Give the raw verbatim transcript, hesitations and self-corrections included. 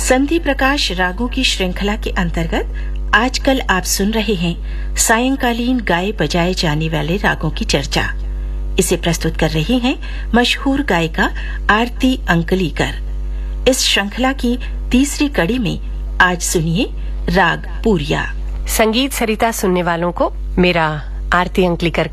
संधि प्रकाश रागों की श्रृंखला के अंतर्गत आजकल आप सुन रहे हैं सायंकालीन गाए बजाए जाने वाले रागों की चर्चा। इसे प्रस्तुत कर रही हैं मशहूर गायिका आरती अंकलीकर। इस श्रृंखला की तीसरी कड़ी में आज सुनिए राग पूरिया। संगीत सरिता सुनने वालों को मेरा आरती अंकलीकर